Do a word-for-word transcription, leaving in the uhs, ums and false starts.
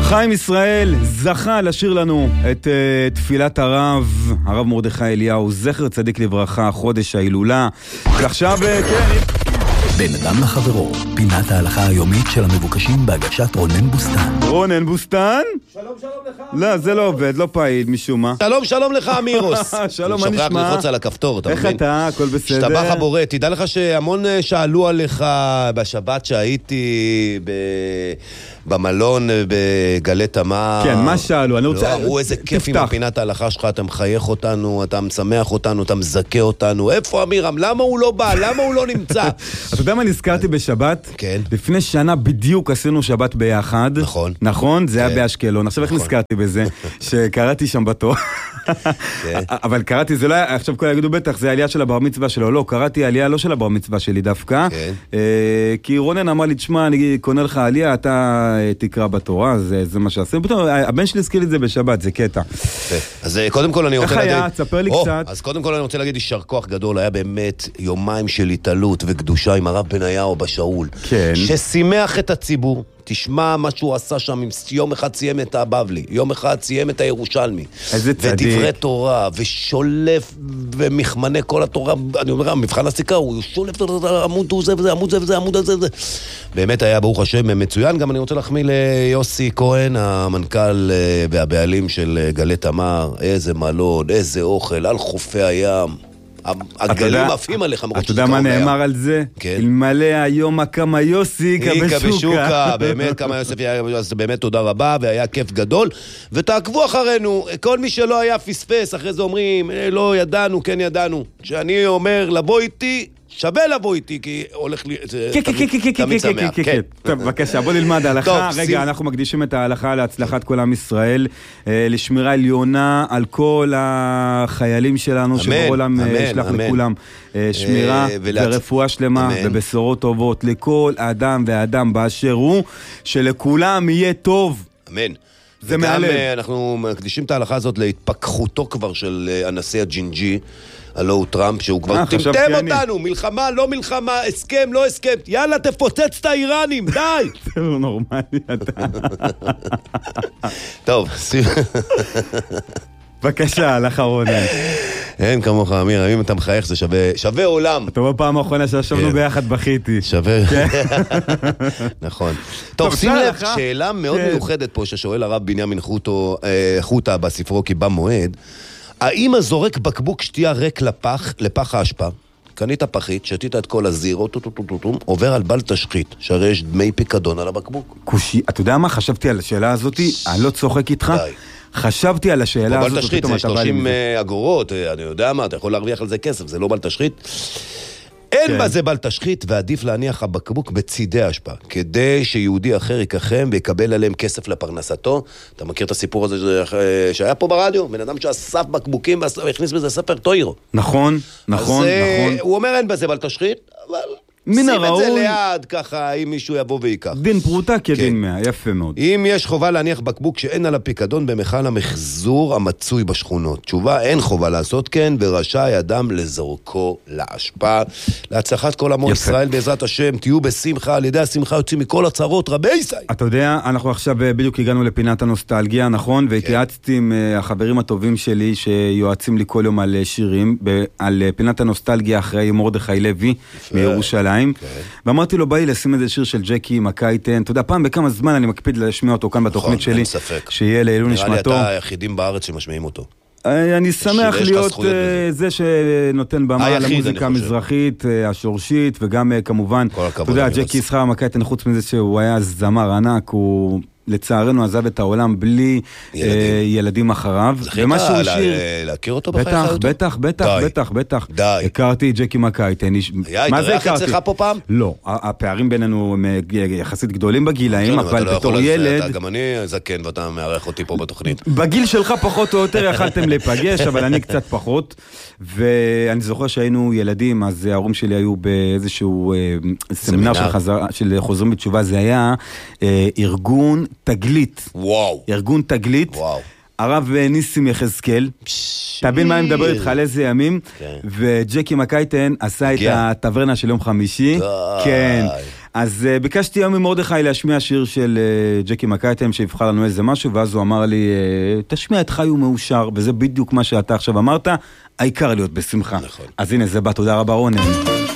חיים ישראל זכה לשיר לנו את uh, תפילת הרב, הרב מרדכי אליהו, זכר צדיק לברכה, חודש ההילולה. ועכשיו, uh, כן... בין אדם לחברו, פינת ההלכה היומית של המבוקשים בהגשת רונן בוסטן. רונן בוסטן? שלום שלום לך. לא, זה לא עובד, לא פעיל משום מה. שלום שלום לך אמירוס. שלום, מה נשמע? שוכח ללחוץ על הכפתור, אתה מבין? איך אתה? הכל בסדר? השתבח הבורא, תדע לך שהמון שאלו עליך בשבת שהייתי ב... במלון בגלי תמר. כן, מה שאלו? אני רוצה... אמרו איזה כיף עם הפינת ההלכה שלך, אתה מחייך אותנו, אתה משמח אותנו, אתה מזכה אותנו. איפה אמירם? למה הוא לא בא? למה הוא לא נמצא? אתה יודע מה נזכרתי בשבת? כן. לפני שנה בדיוק עשינו שבת ביחד. נכון. נכון? זה היה באשקלון. עכשיו איך נזכרתי בזה? שקראתי שם בתור. אבל קראתי, זה לא היה, עכשיו כל יגידו בטח, זה העלייה של הבר מצווה שלו. לא, קראתי העלייה לא של הבר מצווה שלי דווקא. כי רונן אמר לי, תשמע, אני קונה לך העלייה, אתה תקרא בתורה, זה מה שעשינו. הבן שלי הזכיר את זה בשבת, זה קטע. אז קודם כל אני רוצה להגיד... איך היה? תספר לי קצת. אז קודם כל אני רוצה להגיד, יישר כוח גדול, היה באמת יומיים של התעלות וקדושה עם הרב בניהו בשאול. כן. ששימח את הציבור. תשמע מה שהוא עשה שם, יום אחד סיים את הבבלי, יום אחד סיים את הירושלמי. איזה צדיק. ודברי תורה, ושולף ומחמנה כל התורה, אני אומר, מבחן הסיכה, הוא שולף את העמוד הזה וזה, עמוד זה וזה, עמוד הזה וזה. באמת היה ברוך השם מצוין. גם אני רוצה להחמיא ליוסי כהן, המנכ"ל והבעלים של גלי תמר, איזה מלון, איזה אוכל, על חופי הים. הגלים עפים עליך. אתה יודע מה נאמר על זה? אלמלא היום כמה יוסי כבשוקה. באמת כמה יוסף, אז באמת תודה רבה, והיה כיף גדול. ותעקבו אחרינו, כל מי שלא היה פספס, אחרי זה אומרים, לא ידענו, כן ידענו. שאני אומר, לבוא איתי, שווה לבוא איתי, כי הולך לי... כן, כן, כן, כן, כן, כן, כן, כן. טוב, בבקשה, בוא נלמד ההלכה. רגע, אנחנו מקדישים את ההלכה להצלחת כל עם ישראל, לשמירה עליונה על כל החיילים שלנו, שבעולם ישלח לכולם שמירה ורפואה שלמה ובשורות טובות לכל אדם ואדם באשר הוא, שלכולם יהיה טוב. אמן. זה מהלב. אנחנו מקדישים את ההלכה הזאת להתפכחותו כבר של הנשיא הג'ינג'י, הלא הוא טראמפ, שהוא כבר טמטם אותנו, מלחמה, לא מלחמה, הסכם, לא הסכם, יאללה תפוצץ את האיראנים, די! זה לא נורמלי, אתה. טוב, בבקשה, הלכה רונן. אין כמוך, אמיר, אם אתה מחייך זה שווה, שווה עולם. אתה בפעם האחרונה שישבנו ביחד בכיתי. שווה. נכון. טוב, שים לב, שאלה מאוד מיוחדת פה ששואל הרב בנימין חוטה בספרו כי בא מועד, האם הזורק בקבוק שתייה ריק לפח, לפח האשפה, קנית פחית, שתית את כל הזירו, עובר על בל תשחית, שהרי יש דמי פיקדון על הבקבוק. קושי, אתה יודע מה? חשבתי על השאלה הזאת, אני לא צוחק איתך. חשבתי על השאלה הזאת. בל תשחית זה שלושים אגורות, אני יודע מה, אתה יכול להרוויח על זה כסף, זה לא בל תשחית. אין בזה בל תשחית, ועדיף להניח הבקבוק בצידי השפעה, כדי שיהודי אחר יקחם ויקבל עליהם כסף לפרנסתו. אתה מכיר את הסיפור הזה שהיה פה ברדיו? בן אדם שאסף בקבוקים והכניס בזה ספר טוירו. נכון, נכון, נכון. הוא אומר אין בזה בל תשחית, אבל... שים את זה ליד, ככה, אם מישהו יבוא ויקח. דין פרוטה כדין מאה, יפה מאוד. אם יש חובה להניח בקבוק שאין על הפיקדון במכל המחזור המצוי בשכונות. תשובה, אין חובה לעשות כן, ורשאי אדם לזורקו להשפעה. להצלחת כל עמו ישראל בעזרת השם, תהיו בשמחה, על ידי השמחה יוצאים מכל הצרות, רבי ישראל. אתה יודע, אנחנו עכשיו בדיוק הגענו לפינת הנוסטלגיה, נכון? והתייעצתי עם החברים הטובים שלי, שיועצים לי כל יום על שירים, על פינת הנוסטלגיה אחרי מרדכי לוי מירושלים. ואמרתי לו, באי לשים איזה שיר של ג'קי מקייטן, אתה יודע, פעם בכמה זמן אני מקפיד להשמיע אותו כאן בתוכנית שלי, שיהיה לעילוי נשמתו. נראה לי אתה היחידים בארץ שמשמיעים אותו. אני שמח להיות זה שנותן במה למוזיקה המזרחית, השורשית, וגם כמובן, אתה יודע, ג'קי שחר מקייטן, חוץ מזה שהוא היה זמר ענק, הוא... לצערנו עזב את העולם בלי ילדים, אה, ילדים אחריו. זכית להכיר אותו בחיי חיותו? בטח, בטח, די. בטח, בטח. די. הכרתי ג'קי מקייטן. מה זה הכרתי? אצלך פה פעם? לא, הפערים בינינו הם יחסית גדולים בגילאים, אבל לא בתור ילד... אתה, גם אני זקן ואתה מערך אותי פה בתוכנית. בגיל שלך פחות או יותר יכלתם להיפגש, אבל אני קצת פחות. ואני זוכר שהיינו ילדים, אז ההורים שלי היו באיזשהו סמינר של, חזר, של חוזרים בתשובה, זה היה ארגון תגלית. וואו. ארגון תגלית. וואו. הרב ניסים יחזקאל. תבין מה אני מדבר איתך על איזה ימים. וג'קי מקייטן עשה את הטברנה של יום חמישי. כן. אז ביקשתי היום ממרדכי להשמיע שיר של ג'קי מקייטם, שיבחר לנו איזה משהו, ואז הוא אמר לי, תשמיע את חי ומאושר, וזה בדיוק מה שאתה עכשיו אמרת, העיקר להיות בשמחה. נכון. אז הנה זה בא, תודה רבה רונן.